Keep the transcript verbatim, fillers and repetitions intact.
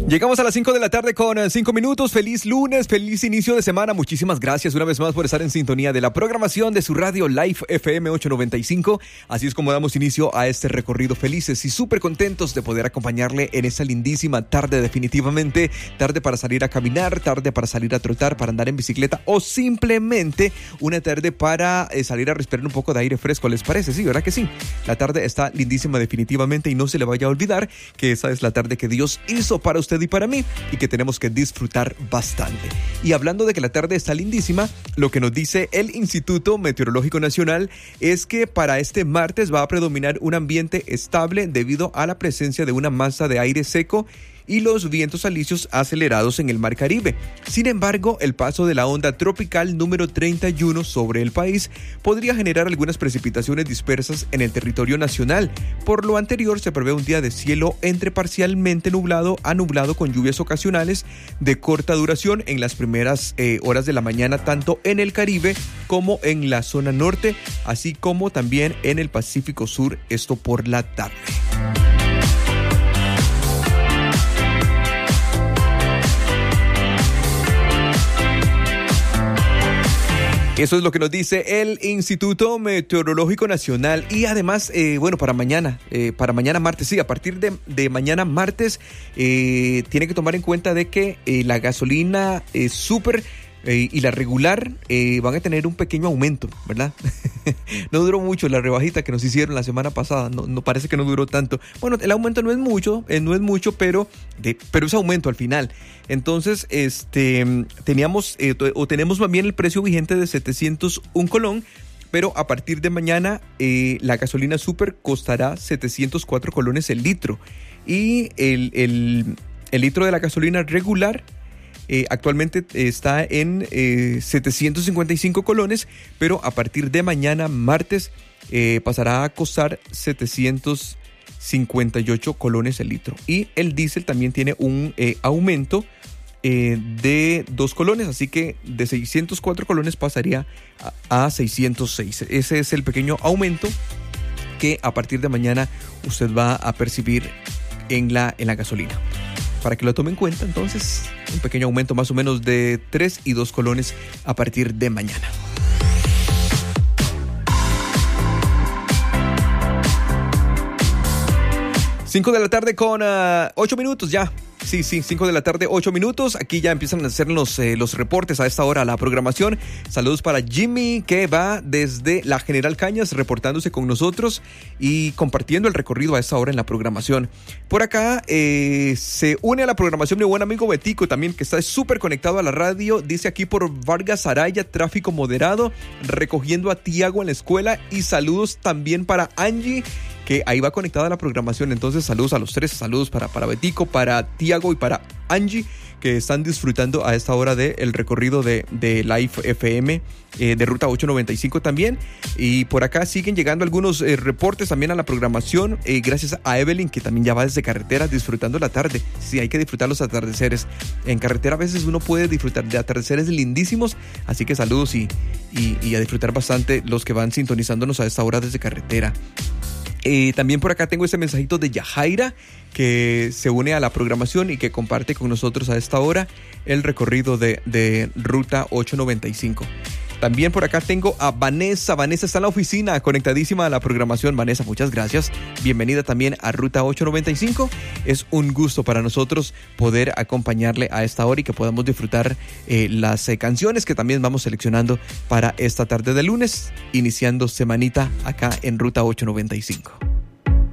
Llegamos a las cinco de la tarde con cinco minutos. Feliz lunes, feliz inicio de semana. Muchísimas gracias una vez más por estar en sintonía de la programación de su radio Life F M ochocientos noventa y cinco. Así es como damos inicio a este recorrido, felices y súper contentos de poder acompañarle en esta lindísima tarde, definitivamente. Tarde para salir a caminar, tarde para salir a trotar, para andar en bicicleta o simplemente una tarde para eh, salir a respirar un poco de aire fresco. ¿Les parece? Sí, ¿verdad que sí? La tarde está lindísima definitivamente y no se le vaya a olvidar que esa es la tarde que Dios hizo para usted y para mí, y que tenemos que disfrutar bastante. Y hablando de que la tarde está lindísima, lo que nos dice el Instituto Meteorológico Nacional es que para este martes va a predominar un ambiente estable debido a la presencia de una masa de aire seco y los vientos alisios acelerados en el Mar Caribe. Sin embargo, el paso de la onda tropical número treinta y uno sobre el país podría generar algunas precipitaciones dispersas en el territorio nacional. Por lo anterior, se prevé un día de cielo entre parcialmente nublado a nublado con lluvias ocasionales de corta duración en las primeras eh, horas de la mañana, tanto en el Caribe como en la zona norte, así como también en el Pacífico Sur, esto por la tarde. Eso es lo que nos dice el Instituto Meteorológico Nacional. Y además, eh, bueno, para mañana, eh, para mañana martes, sí, a partir de, de mañana martes, eh, tiene que tomar en cuenta de que eh, la gasolina eh, súper eh, y la regular eh, van a tener un pequeño aumento, ¿verdad? No duró mucho la rebajita que nos hicieron la semana pasada, no, no parece que no duró tanto. Bueno, el aumento no es mucho, eh, no es mucho, pero, de, pero es aumento al final. Entonces, este, teníamos eh, o tenemos más bien el precio vigente de setecientos un colón, pero a partir de mañana eh, la gasolina super costará setecientos cuatro colones el litro y el, el, el litro de la gasolina regular Eh, actualmente está en eh, setecientos cincuenta y cinco colones, pero a partir de mañana, martes, eh, pasará a costar setecientos cincuenta y ocho colones el litro. Y el diésel también tiene un eh, aumento eh, de dos colones, así que de seiscientos cuatro colones pasaría a, a seiscientos seis. Ese es el pequeño aumento que a partir de mañana usted va a percibir en la, en la gasolina. Para que lo tome en cuenta, entonces, un pequeño aumento más o menos de tres y dos colones a partir de mañana. cinco de la tarde con uh, ocho minutos ya. Sí, sí, cinco de la tarde, ocho minutos. Aquí ya empiezan a hacer los, eh, los reportes a esta hora, la programación. Saludos para Jimmy, que va desde la General Cañas reportándose con nosotros y compartiendo el recorrido a esta hora en la programación. Por acá eh, se une a la programación mi buen amigo Betico también, que está súper conectado a la radio. Dice aquí por Vargas Araya, tráfico moderado, recogiendo a Tiago en la escuela. Y saludos también para Angie, que ahí va conectada a la programación. Entonces saludos a los tres, saludos para, para Betico, para Tiago y para Angie, que están disfrutando a esta hora del recorrido de, de Life F M, eh, de Ruta ochocientos noventa y cinco también. Y por acá siguen llegando algunos eh, reportes también a la programación, eh, gracias a Evelyn, que también ya va desde carretera disfrutando la tarde. Sí, hay que disfrutar los atardeceres. En carretera a veces uno puede disfrutar de atardeceres lindísimos, así que saludos y, y, y a disfrutar bastante los que van sintonizándonos a esta hora desde carretera. Eh, también por acá tengo este mensajito de Yajaira, que se une a la programación y que comparte con nosotros a esta hora el recorrido de, de Ruta ochocientos noventa y cinco. También por acá tengo a Vanessa. Vanessa está en la oficina, conectadísima a la programación. Vanessa, muchas gracias. Bienvenida también a Ruta ochocientos noventa y cinco. Es un gusto para nosotros poder acompañarle a esta hora y que podamos disfrutar eh, las eh, canciones que también vamos seleccionando para esta tarde de lunes, iniciando semanita acá en Ruta ochocientos noventa y cinco.